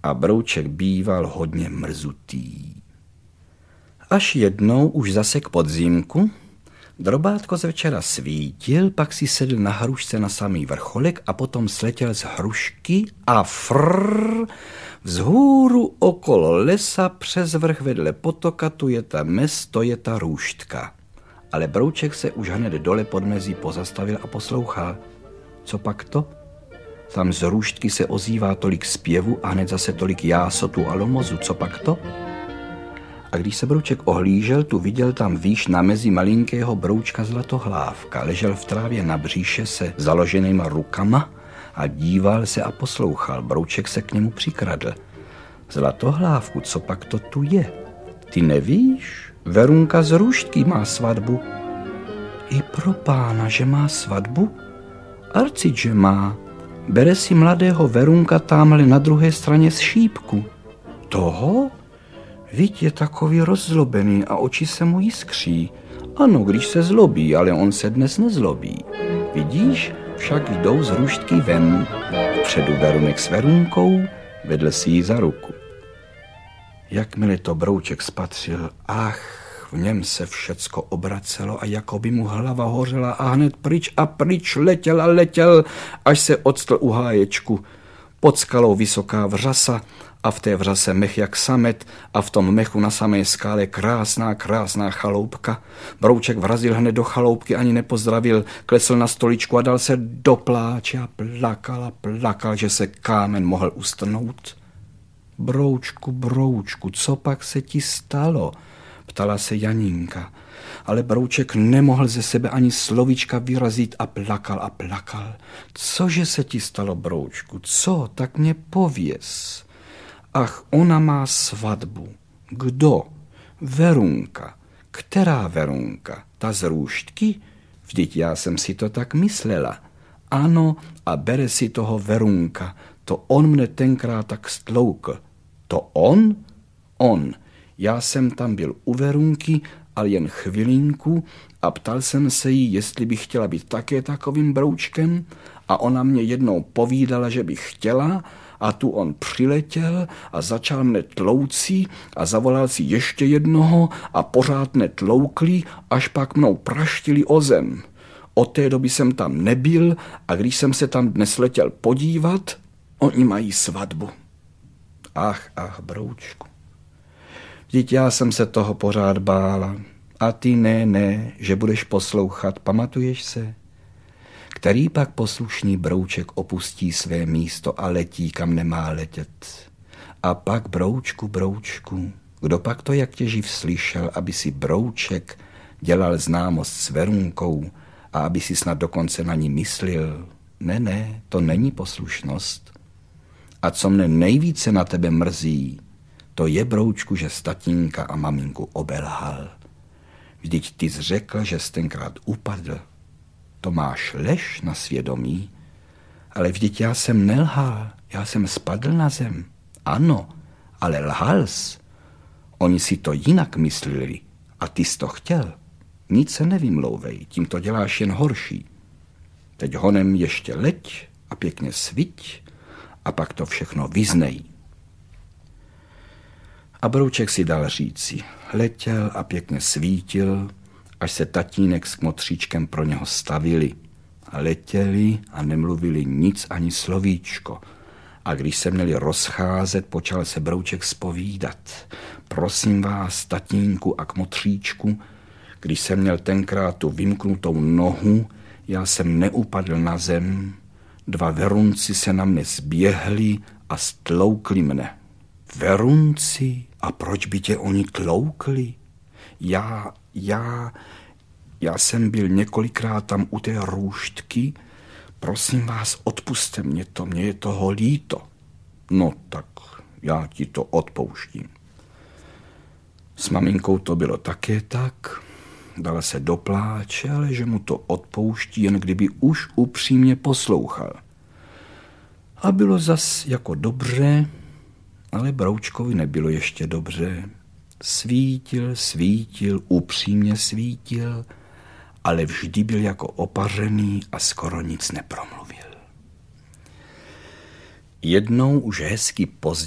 a Brouček býval hodně mrzutý. Až jednou už zase k podzimku Drobátko z večera svítil, pak si sedl na hrušce na samý vrcholek a potom sletěl z hrušky a vzhůru okolo lesa přes vrch vedle potoka, tu je ta mes, to je ta růštka. Ale Brouček se už hned dole pod mezí pozastavil a poslouchal. Co pak to? Tam z růštky se ozývá tolik zpěvu a hned zase tolik jásotu a lomozu. Co pak to? A když se Brouček ohlížel, tu viděl tam výš na mezi malinkého broučka Zlatohlávka. Ležel v trávě na bříše se založenýma rukama a díval se a poslouchal. Brouček se k němu přikradl. Zlatohlávku, co pak to tu je? Ty nevíš? Verunka z růštky má svatbu. I pro pána, že má svatbu? Arcid, že má. Bere si mladého Verunka támhle na druhé straně z šípku. Toho? Viď je takový rozzlobený a oči se mu jiskří. Ano, když se zlobí, ale on se dnes nezlobí. Vidíš, však jdou z růštky ven. Vpředu Verunek s Verunkou, vedle si ji za ruku. Jakmile to Brouček spatřil, v něm se všecko obracelo a jako by mu hlava hořela a hned pryč a pryč letěl a letěl, až se odstl u háječku. Pod skalou vysoká vřasa a v té vřase mech jak samet a v tom mechu na samé skále krásná chaloupka. Brouček vrazil hned do chaloupky, ani nepozdravil, klesl na stoličku a dal se do pláče a plakal, že se kámen mohl ustrnout. Broučku, co pak se ti stalo? Ptala se Janínka, ale Brouček nemohl ze sebe ani slovíčka vyrazit a plakal. Cože se ti stalo, Broučku? Co? Tak mě pověz. Ach, ona má svatbu. Kdo? Verunka. Která Verunka? Ta z růštky? Vždyť já jsem si to tak myslela. Ano, a bere si toho Verunka. To on mne tenkrát tak stloukl. To on? On. Já jsem tam byl u Verunky, ale jen chvilinku a ptal jsem se jí, jestli by chtěla být také takovým broučkem a ona mě jednou povídala, že by chtěla a tu on přiletěl a začal mne tloucí a zavolal si ještě jednoho a pořád mne tloukli, až pak mnou praštili o zem. Od té doby jsem tam nebyl a když jsem se tam dnes letěl podívat, oni mají svatbu. Ach, Broučku. Vždyť já jsem se toho pořád bála. A ty ne, že budeš poslouchat, pamatuješ se? Který pak poslušný Brouček opustí své místo a letí, kam nemá letět? A pak, Broučku, kdo pak to jak těživ slyšel, aby si Brouček dělal známost s Verunkou a aby si snad dokonce na ní myslil? Ne, to není poslušnost. A co mne nejvíce na tebe mrzí, to je, Broučku, že tatínka a maminku obelhal. Vždyť ty jsi řekl, že jsi tenkrát upadl. To máš lež na svědomí, ale vždyť já jsem nelhal, já jsem spadl na zem. Ano, ale lhal jsi. Oni si to jinak mysleli a ty jsi to chtěl. Nic se nevymlouvej, tím to děláš jen horší. Teď honem ještě leď a pěkně sviť a pak to všechno vyznej. A Brouček si dal říci. Letěl a pěkně svítil, až se tatínek s kmotříčkem pro něho stavili. A letěli a nemluvili nic ani slovíčko. A když se měli rozcházet, počal se Brouček zpovídat. Prosím vás, tatínku a kmotříčku, když jsem měl tenkrát tu vymknutou nohu, já jsem neupadl na zem, 2 Verunci se na mne zběhli a stloukli mne. Verunci? A proč by tě oni tloukli? Já jsem byl několikrát tam u té růštky. Prosím vás, odpusťte mě to, mně je toho líto. No tak, já ti to odpouštím. S maminkou to bylo také tak. Dala se do pláče, ale že mu to odpouští, jen kdyby už upřímně poslouchal. A bylo zas jako dobře, ale Broučkovi nebylo ještě dobře. Svítil, upřímně svítil, ale vždy byl jako opařený a skoro nic nepromluvil. Jednou už hezky pozdě